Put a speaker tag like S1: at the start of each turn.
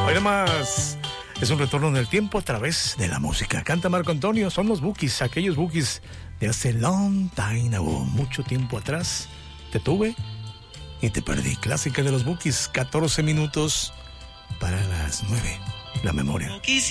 S1: Hoy más es un retorno en el tiempo a través de la música. Canta Marco Antonio, son los Bukis, aquellos Bukis de hace long time ago, mucho tiempo atrás. Te tuve y te perdí. Clásica de los Bukis, 14 minutos para las 9. La memoria.